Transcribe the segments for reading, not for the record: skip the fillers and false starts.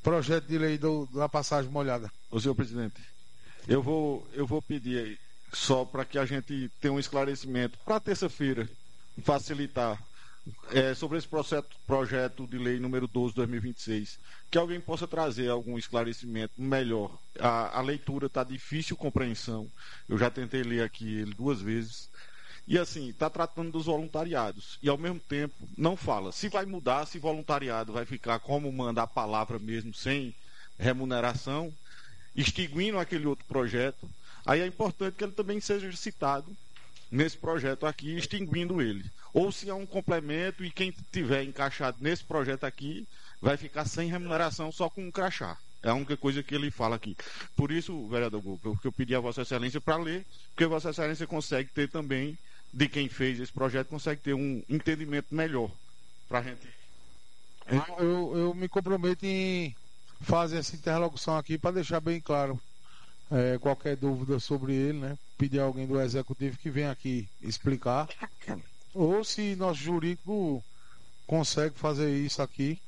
projeto de lei da passagem molhada. Ô, senhor presidente, eu vou pedir aí, só para que a gente tenha um esclarecimento para terça-feira, facilitar, sobre esse projeto de lei número 12 de 2026, que alguém possa trazer algum esclarecimento melhor. A leitura está difícil compreensão, eu já tentei ler aqui ele 2 vezes, e assim, está tratando dos voluntariados, e ao mesmo tempo não fala se vai mudar, se voluntariado vai ficar como manda a palavra mesmo, sem remuneração, extinguindo aquele outro projeto. Aí é importante que ele também seja citado nesse projeto aqui, extinguindo ele. Ou se é um complemento e quem tiver encaixado nesse projeto aqui vai ficar sem remuneração, só com um crachá. É a única coisa que ele fala aqui. Por isso, vereador Guga, que eu pedi a Vossa Excelência para ler, porque Vossa Excelência consegue ter também, de quem fez esse projeto, consegue ter um entendimento melhor para a gente. Eu me comprometo em fazer essa interlocução aqui para deixar bem claro qualquer dúvida sobre ele, né? Pedir a alguém do executivo que venha aqui explicar. Ou se nosso jurídico consegue fazer isso aqui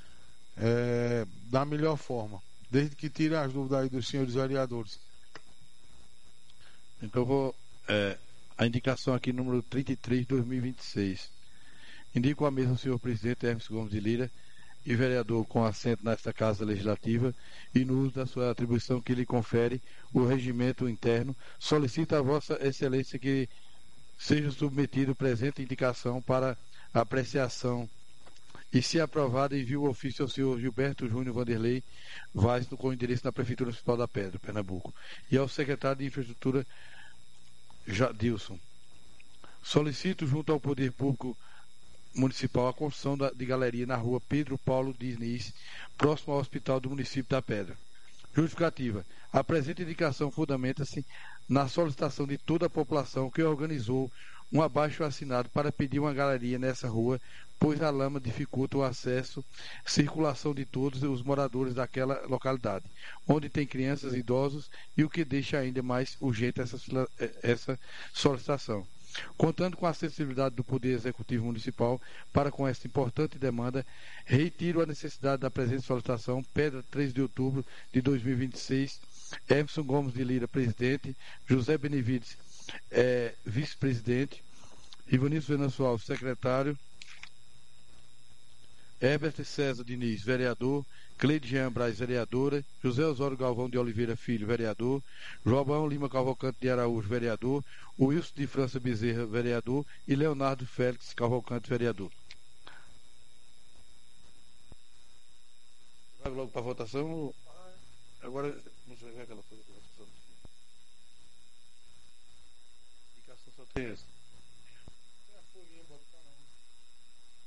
da melhor forma, desde que tire as dúvidas aí dos senhores vereadores. Então vou. A indicação aqui, número 33 de 2026. Indico a mesa ao senhor presidente Hermes Gomes de Lira e vereador com assento nesta Casa Legislativa e no uso da sua atribuição que lhe confere o regimento interno, solicita a Vossa Excelência que seja submetido presente indicação para apreciação e, se aprovado, envie o ofício ao senhor Gilberto Júnior Vanderlei Vaz, com endereço na Prefeitura Municipal da Pedra, Pernambuco, e ao secretário de Infraestrutura Jadilson. Solicito junto ao Poder Público Municipal a construção de galeria na rua Pedro Paulo Diniz, próximo ao Hospital do município da Pedra. Justificativa. A presente indicação fundamenta-se na solicitação de toda a população que organizou um abaixo-assinado para pedir uma galeria nessa rua, pois a lama dificulta o acesso e circulação de todos os moradores daquela localidade, onde tem crianças e idosos, e o que deixa ainda mais urgente essa solicitação. Contando com a acessibilidade do Poder Executivo Municipal para com esta importante demanda, reitero a necessidade da presente solicitação. Pedra, 3 de outubro de 2026, Emerson Gomes de Lira, presidente, José Benevides, vice-presidente, Ivanilson Venâncio Alves, secretário, Herbert César Diniz, vereador, Cleide Jean Braz, vereadora, José Osório Galvão de Oliveira Filho, vereador, João Lima Cavalcante de Araújo, vereador, Wilson de França Bezerra, vereador, e Leonardo Félix Cavalcante, vereador. Vai logo para a votação. Agora, não sei aquela votação. A indicação só tem essa.